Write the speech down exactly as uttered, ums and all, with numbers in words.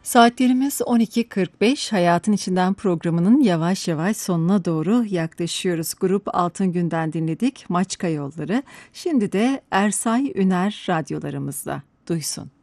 Saatlerimiz on iki kırk beş. Hayatın İçinden programının yavaş yavaş sonuna doğru yaklaşıyoruz. Grup Altın Gün'den dinledik Maçka Yolları. Şimdi de Ersay Üner radyolarımızda. Duysun.